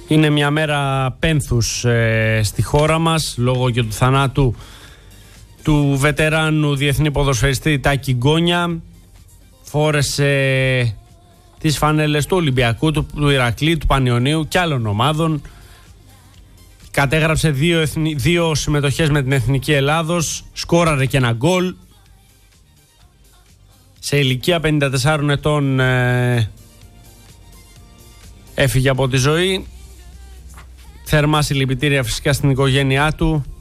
Είναι μια μέρα πένθους στη χώρα μας λόγω και του θανάτου του βετεράνου διεθνή ποδοσφαιριστή Τάκη Γκόνια. Φόρεσε τις φανέλες του Ολυμπιακού, του Ηρακλή, του Πανιωνίου και άλλων ομάδων. Κατέγραψε δύο συμμετοχές με την Εθνική Ελλάδος, σκόραρε και ένα γκολ. Σε ηλικία 54 ετών έφυγε από τη ζωή. Θερμά συλληπιτήρια φυσικά στην οικογένειά του.